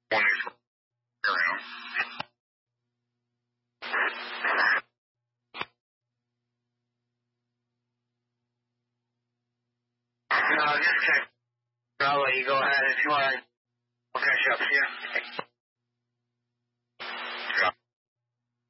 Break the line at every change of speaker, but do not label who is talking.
when he's around. No, just check. I'll let you go ahead if you want to. We'll catch up. Yeah.